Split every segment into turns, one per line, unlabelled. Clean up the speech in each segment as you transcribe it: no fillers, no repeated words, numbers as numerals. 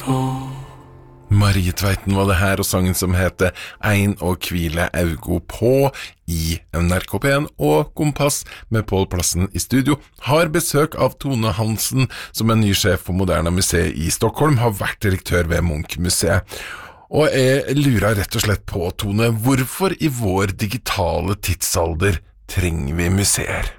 Marie Tveiten var det her, og sangen som heter Ein og hvile augo på i NRK P1 og Kompass med Pål Plassen i studio. Har besøk av Tone Hansen, som er ny sjef for Moderna museet i Stockholm, har vært direktør ved Munch-museet. Og jeg lurer rett og slett på, Tone, hvorfor i vår digitale tidsalder trenger vi museer?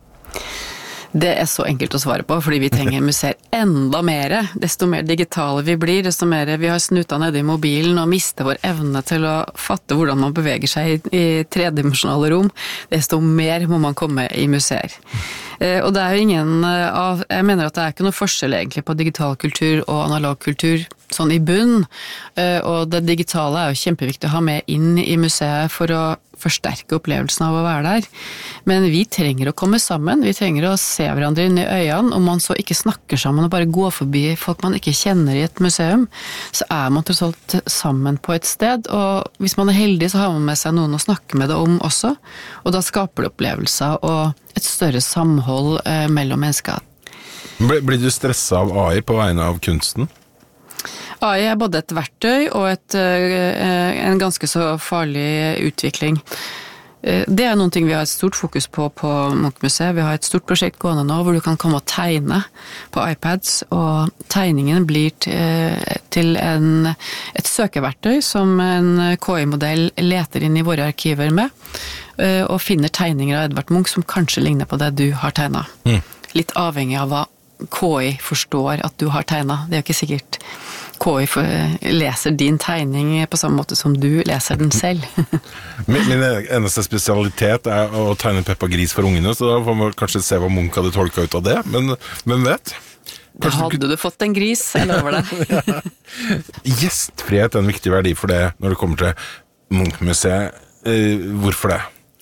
Det er så enkelt å svare på, fordi vi trenger museer enda mer. Desto mer digitale vi blir, desto mer vi har snuta nede i mobilen og mister vår evne til å fatte hvordan man beveger seg i tredimensjonale rom, desto mer må man komme i museer. Og det er jo jeg mener at det er ikke noe forskjell egentlig på digital kultur og analog kultur sånn i bunn, og det digitale er jo kjempeviktig å ha med inn i museet for å forsterke opplevelsen av å være der. Men vi trenger å komme sammen, vi trenger å se hverandre inn i øynene, om man så ikke snakker sammen og bare går forbi folk man ikke kjenner i et museum, så er man tross alt sammen på et sted, og hvis man er heldig så har man med seg noen å snakke med det om også, og da skaper det opplevelser og et større samhold mellom mennesker.
Blir du stresset av AI på vegne av kunsten?
AI er både et verktøy og en ganske så farlig utvikling. Det er noen ting vi har et stort fokus på Munch-museet. Vi har et stort prosjekt gående nå hvor du kan komme og tegne på iPads, og tegningen blir til et søkeverktøy som en KI-modell leter inn i våre arkiver med, og finner tegninger av Edvard Munch som kanskje ligner på det du har tegnet. Litt avhengig av hva KI forstår at du har tegnet. Det er jo ikke sikkert KI leser din tegning på samme måte som du leser den selv.
Min eneste spesialitet er å tegne Peppa Gris for ungene, så da får man kanskje se hva Munch hadde tolket ut av det, men hvem vet?
Hadde du fått en gris, jeg lover deg.
Ja. Gjestfrihet er en viktig verdi for det når det kommer til Munch-museet. Hvorfor det?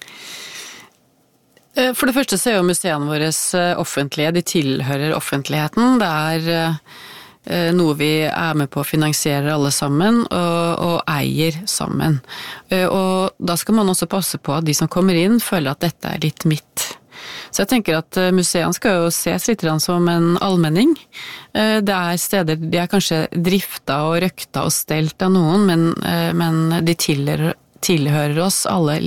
For det første så er jo museene våre offentlige, de tilhører offentligheten. Det er noe vi er med på å finansiere alle sammen, og eier sammen. Og da skal man også passe på at de som kommer inn føler at dette er litt mitt. Så jeg tenker at museene skal jo ses litt som en allmenning. Det er steder, de er kanskje drifta og røkta og stelt av noen, men de tilhører oss alle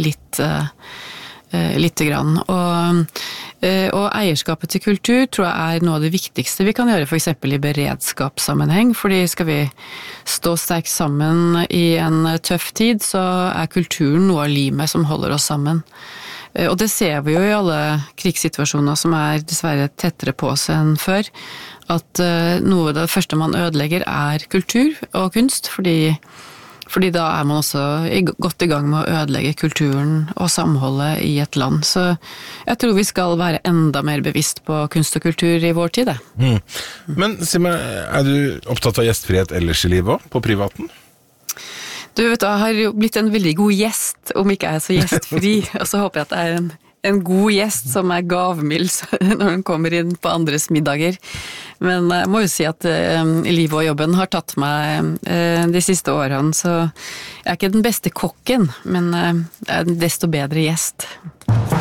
lite grann. Og eierskapet til kultur tror jeg er noe av det viktigste vi kan gjøre, for eksempel i beredskapssammenheng, fordi skal vi stå sterkt sammen i en tøff tid, så er kulturen noe av limet som holder oss sammen. Og det ser vi jo i alle krigssituasjoner som er dessverre tettere på oss enn før, at noe av det første man ødelegger er kultur og kunst, fordi da er man også godt i gang med å ødelegge kulturen og samholdet i et land. Så jeg tror vi skal være enda mer bevisst på kunst og kultur i vår tid.
Men si meg, er du opptatt av gjestfrihet ellers i livet også, på privaten?
Du vet, jeg har jo blitt en veldig god gjest, om ikke jeg er så gjestfri, og så håper jeg at jeg er en god gjest som er gavmild når den kommer inn på andres middager. Men jeg må jo si at livet og jobben har tatt meg de siste årene, så jeg er ikke den beste kokken, men jeg er en desto bedre gjest.